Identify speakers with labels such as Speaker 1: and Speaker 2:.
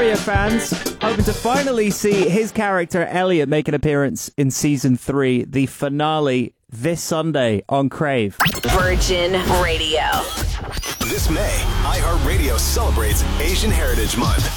Speaker 1: Euphoria fans hoping to finally see his character Elliot make an appearance in season 3, the finale this Sunday on Crave.
Speaker 2: Virgin Radio.
Speaker 3: This May, iHeartRadio celebrates Asian Heritage Month.